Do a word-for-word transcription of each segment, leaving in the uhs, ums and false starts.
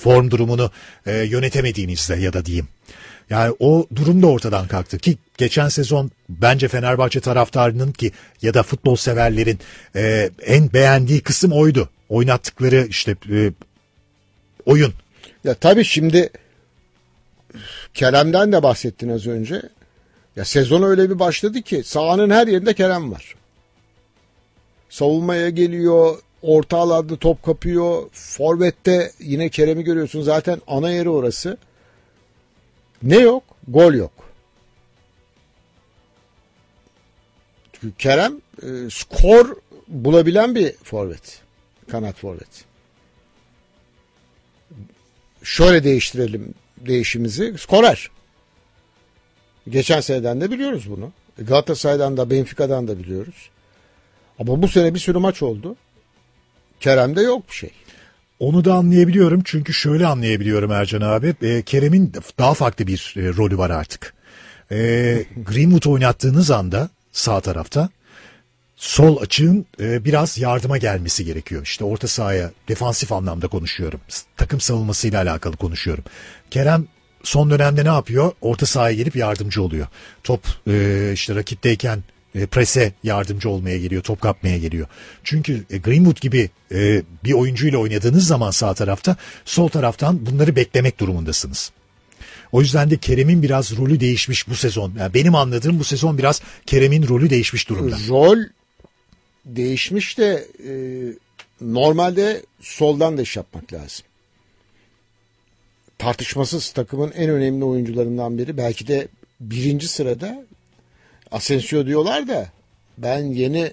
form durumunu e, yönetemediğinizde ya da diyeyim. Yani o durum da ortadan kalktı ki geçen sezon bence Fenerbahçe taraftarının ki ya da futbol severlerin e, en beğendiği kısım oydu. Oynattıkları işte e, oyun. Ya tabii şimdi Kerem'den de bahsettin az önce. Ya sezon öyle bir başladı ki sahanın her yerinde Kerem var. Savunmaya geliyor, orta alanda top kapıyor. Forvet'te yine Kerem'i görüyorsun. Zaten ana yeri orası. Ne yok? Gol yok. Çünkü Kerem e, skor bulabilen bir forvet. Kanat forvet. Şöyle değiştirelim değişimizi. Skorer. Geçen seneden de biliyoruz bunu. Galatasaray'dan da Benfica'dan da biliyoruz. Ama bu sene bir sürü maç oldu. Kerem'de yok bir şey. Onu da anlayabiliyorum çünkü şöyle anlayabiliyorum Ercan abi. E, Kerem'in daha farklı bir e, rolü var artık. E, Greenwood oynattığınız anda sağ tarafta sol açığın e, biraz yardıma gelmesi gerekiyor. İşte orta sahaya defansif anlamda konuşuyorum. Takım savunmasıyla alakalı konuşuyorum. Kerem son dönemde ne yapıyor? Orta sahaya gelip yardımcı oluyor. Top e, işte rakipteyken e, prese yardımcı olmaya geliyor. Top kapmaya geliyor. Çünkü e, Greenwood gibi e, bir oyuncuyla oynadığınız zaman sağ tarafta sol taraftan bunları beklemek durumundasınız. O yüzden de Kerem'in biraz rolü değişmiş bu sezon. Yani benim anladığım bu sezon biraz Kerem'in rolü değişmiş durumda. Rol değişmiş de e, normalde soldan da iş yapmak lazım. Tartışmasız takımın en önemli oyuncularından biri. Belki de birinci sırada Asensio diyorlar da ben yeni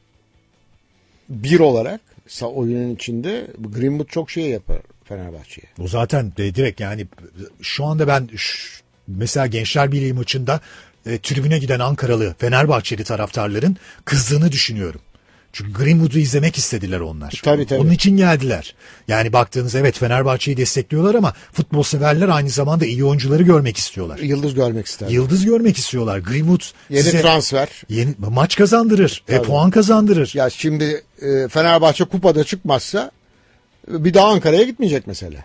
bir olarak oyunun içinde Greenwood çok şey yapar Fenerbahçe'ye. O zaten de direkt yani şu anda ben şu, mesela Gençler Birliği maçında e, tribüne giden Ankaralı Fenerbahçeli taraftarların kızdığını düşünüyorum. Çünkü Greenwood'u izlemek istediler onlar. Tabii, tabii. Onun için geldiler. Yani baktığınız evet Fenerbahçe'yi destekliyorlar ama futbol severler aynı zamanda iyi oyuncuları görmek istiyorlar. Yıldız görmek isterler. Yıldız görmek istiyorlar. Greenwood yeni size transfer. Yeni maç kazandırır. E, puan kazandırır. Ya şimdi e, Fenerbahçe kupada çıkmazsa bir daha Ankara'ya gitmeyecek mesela.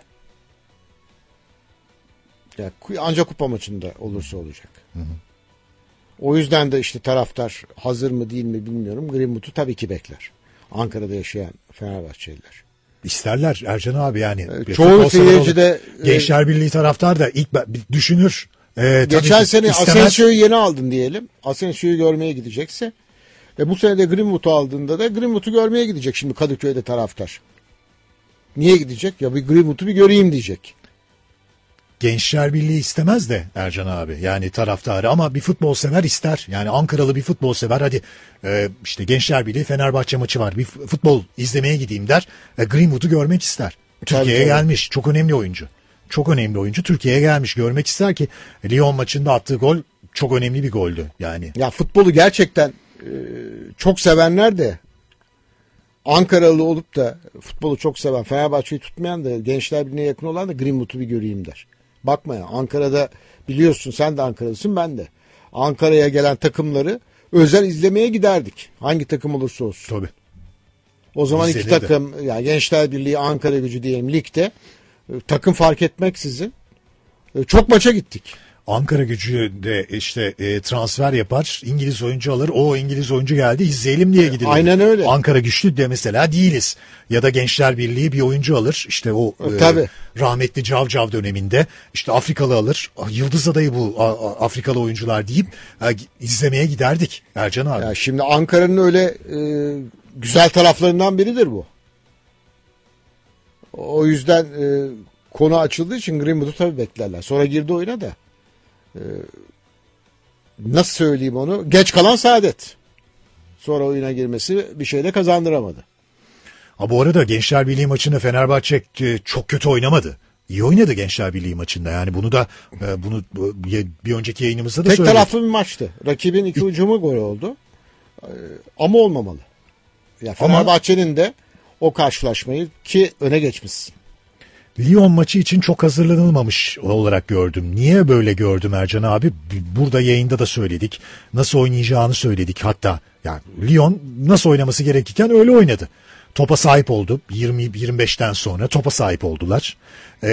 Ya ancak kupa maçında olursa olacak. Hı hı. O yüzden de işte taraftar hazır mı değil mi bilmiyorum. Greenwood'u tabii ki bekler. Ankara'da yaşayan Fenerbahçeliler. İsterler Ercan abi yani. Ee, çoğu seyirci de Gençler Birliği taraftar da ilk düşünür. Ee, geçen sene Asensio'yu yeni aldın diyelim. Asensio'yu görmeye gidecekse. E bu sene de Greenwood'u aldığında da Greenwood'u görmeye gidecek şimdi Kadıköy'de taraftar. Niye gidecek? Ya bir Greenwood'u bir göreyim diyecek. Gençler Birliği istemez de Ercan abi yani taraftarı ama bir futbol sever ister. Yani Ankaralı bir futbol sever hadi e, işte Gençler Birliği Fenerbahçe maçı var bir futbol izlemeye gideyim der. E, Greenwood'u görmek ister. Türkiye'ye gelmiş çok önemli oyuncu. Çok önemli oyuncu Türkiye'ye gelmiş görmek ister ki Lyon maçında attığı gol çok önemli bir goldü yani. Ya futbolu gerçekten e, çok sevenler de Ankaralı olup da futbolu çok seven Fenerbahçe'yi tutmayan da Gençler Birliği'ne yakın olan da Greenwood'u bir göreyim der. Bakma ya Ankara'da biliyorsun sen de Ankaralısın ben de. Ankara'ya gelen takımları özel izlemeye giderdik. Hangi takım olursa olsun. Tabii. O zaman İzlenir iki takım de. Yani Gençler Birliği Ankara Gücü diyelim ligde takım fark etmeksizin çok maça gittik. Ankara Gücü de işte e, transfer yapar, İngiliz oyuncu alır, o İngiliz oyuncu geldi izleyelim diye gidilir. Aynen öyle. Ankara Güçlü de mesela değiliz. Ya da Gençler Birliği bir oyuncu alır, işte o e, rahmetli Cavcav döneminde işte Afrikalı alır, Yıldız adayı bu a, a, Afrikalı oyuncular deyip a, izlemeye giderdik Ercan abi. Ya şimdi Ankara'nın öyle e, güzel taraflarından biridir bu. O yüzden e, konu açıldığı için Greenwood'u tabii beklerler. Sonra girdi oyuna da. Ee, nasıl söyleyeyim onu? Geç kalan saadet. Sonra oyuna girmesi bir şey de kazandıramadı. Ha bu arada Gençler Birliği maçında Fenerbahçe çok kötü oynamadı. İyi oynadı Gençler Birliği maçında. Yani bunu da bunu bir önceki yayınımızda da Tek söyledik. Tek taraflı bir maçtı. Rakibin iki hücumu gol oldu. Ama olmamalı. Ya Fenerbahçe'nin de o karşılaşmayı ki öne geçmişsin. Lyon maçı için çok hazırlanılmamış olarak gördüm. Niye böyle gördüm Ercan abi? Burada yayında da söyledik. Nasıl oynayacağını söyledik hatta. Yani Lyon nasıl oynaması gerekirken öyle oynadı. Topa sahip oldu. yirmi yirmi beşten sonra topa sahip oldular.